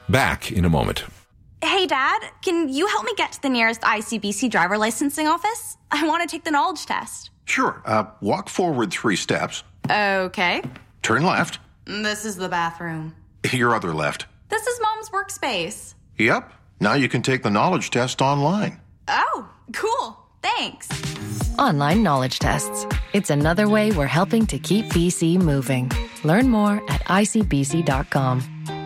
Back in a moment. Hey, Dad, can you help me get to the nearest ICBC driver licensing office? I want to take the knowledge test. Sure. Walk forward 3 steps. Okay. Turn left. This is the bathroom. Your other left. This is Mom's workspace. Yep. Now you can take the knowledge test online. Oh, cool. Thanks. Online knowledge tests. It's another way we're helping to keep BC moving. Learn more at icbc.com.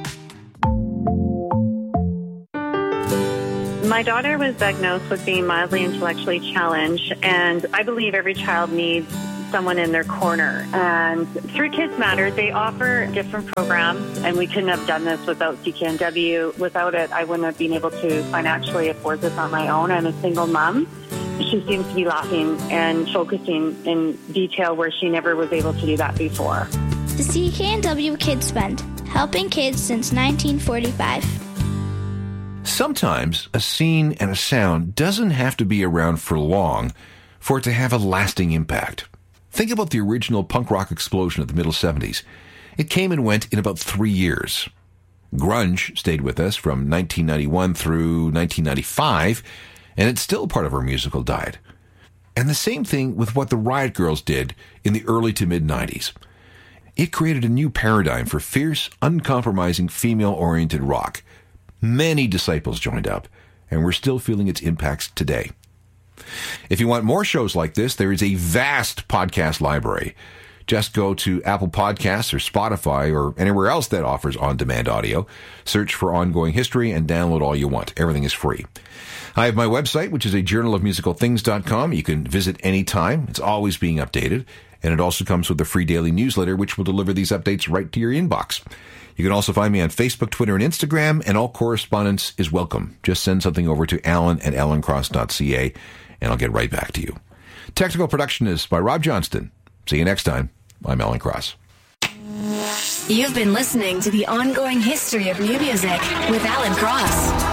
My daughter was diagnosed with being mildly intellectually challenged, and I believe every child needs someone in their corner. And through Kids Matter, they offer different programs, and we couldn't have done this without CKNW. Without it, I wouldn't have been able to financially afford this on my own. I'm a single mom. She seems to be laughing and focusing in detail where she never was able to do that before. The CKNW Kids Fund, helping kids since 1945. Sometimes a scene and a sound doesn't have to be around for long for it to have a lasting impact. Think about the original punk rock explosion of the middle 70s. It came and went in about 3 years. Grunge stayed with us from 1991 through 1995, and it's still part of our musical diet. And the same thing with what the Riot Girls did in the early to mid-90s. It created a new paradigm for fierce, uncompromising, female-oriented rock. Many disciples joined up, and we're still feeling its impacts today. If you want more shows like this, there is a vast podcast library. Just go to Apple Podcasts or Spotify or anywhere else that offers on-demand audio. Search for Ongoing History and download all you want. Everything is free. I have my website, which is a journalofmusicalthings.com. You can visit anytime. It's always being updated. And it also comes with a free daily newsletter, which will deliver these updates right to your inbox. You can also find me on Facebook, Twitter, and Instagram, and all correspondence is welcome. Just send something over to alan@allencross.ca, and I'll get right back to you. Technical production is by Rob Johnston. See you next time. I'm Alan Cross. You've been listening to the Ongoing History of New Music with Alan Cross.